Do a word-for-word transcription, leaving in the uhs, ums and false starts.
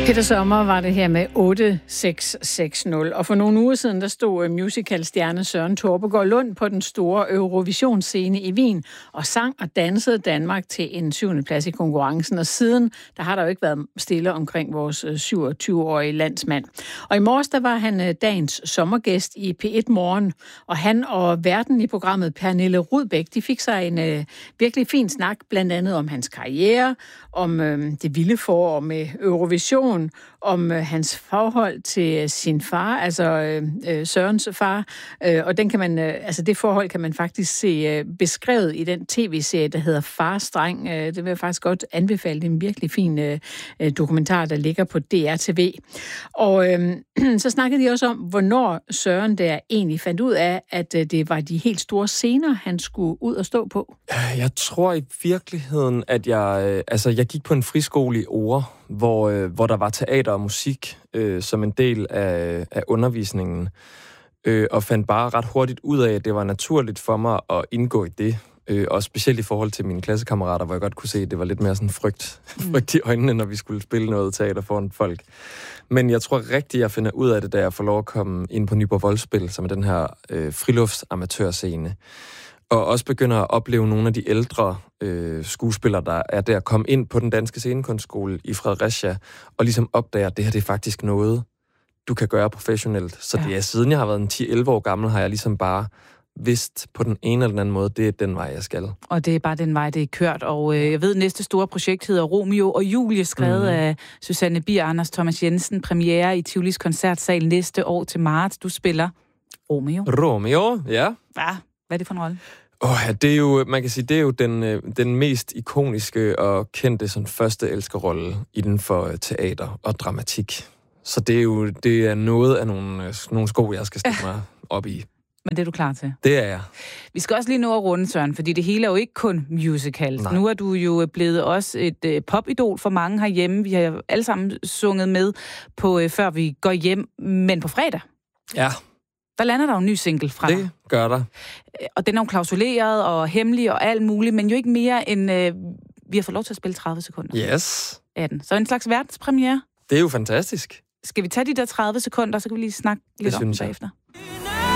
Peter Sommer var det her med otte seks seks nul, og for nogle uger siden, der stod musicalstjerne Søren Torpegaard Lund på den store Eurovisionsscene i Wien og sang og dansede Danmark til en syvende plads i konkurrencen, og siden, der har der jo ikke været stille omkring vores syvogtyve-årige landsmand. Og i morges, der var han dagens sommergæst i P et Morgen, og han og værten i programmet, Pernille Rudbæk, de fik sig en øh, virkelig fin snak, blandt andet om hans karriere, om øh, det vilde forår med Eurovision, om øh, hans forhold til sin far, altså øh, Sørens far, øh, og den kan man, øh, altså det forhold kan man faktisk se øh, beskrevet i den tv-serie, der hedder Fars Dreng. Øh, det vil jeg faktisk godt anbefale. Det er en virkelig fin øh, dokumentar, der ligger på D R T V. Og øh, så snakkede de også om, hvornår Søren der egentlig fandt ud af, at øh, det var de helt store scener, han skulle ud og stå på. Jeg tror i virkeligheden, at jeg, øh, altså jeg gik på en friskole i Ore, hvor, øh, hvor der var teater og musik øh, som en del af, af undervisningen, øh, og fandt bare ret hurtigt ud af, at det var naturligt for mig at indgå i det, øh, og specielt i forhold til mine klassekammerater, hvor jeg godt kunne se, at det var lidt mere sådan frygt, mm. frygt i øjnene, når vi skulle spille noget teater foran folk. Men jeg tror rigtigt, jeg finder ud af det, da jeg får lov at komme ind på Nyborg Voldspil, som er den her øh, friluftsamatørscene, og også begynder at opleve nogle af de ældre øh, skuespillere, der er der, komme ind på den danske scenekunstskole i Fredericia, og ligesom opdager, at det her det er faktisk noget, du kan gøre professionelt. Så ja. Det er siden jeg har været en ti elleve år gammel, har jeg ligesom bare vidst på den ene eller den anden måde, det er den vej, jeg skal. Og det er bare den vej, det er kørt. Og øh, jeg ved, næste store projekt hedder Romeo og Julie, skrevet mm-hmm. af Susanne Bier og Anders Thomas Jensen. Premiere i Tivolis Koncertsal næste år til marts. Du spiller Romeo. Romeo, ja. Hvad? Hvad er det for en rolle? Åh, oh, ja, det er jo, man kan sige, det er jo den, den mest ikoniske og kendte sådan, første elskerrolle inden for teater og dramatik. Så det er jo det er noget af nogle, nogle sko, jeg skal stikke mig op i. Men det er du klar til? Det er jeg. Vi skal også lige nå at runde, Søren, fordi det hele er jo ikke kun musicals. Nej. Nu er du jo blevet også et uh, popidol for mange herhjemme. Vi har alle sammen sunget med på uh, Før vi går hjem, men på fredag. Ja. Der lander der jo en ny single fra dig. Det gør der. Og den er jo klausuleret og hemmelig og alt muligt, men jo ikke mere end, øh, vi har fået lov til at spille tredive sekunder. Yes. Af den. Så en slags verdenspremiere. Det er jo fantastisk. Skal vi tage de der tredive sekunder, så kan vi lige snakke lidt det om synes det jeg. bagefter.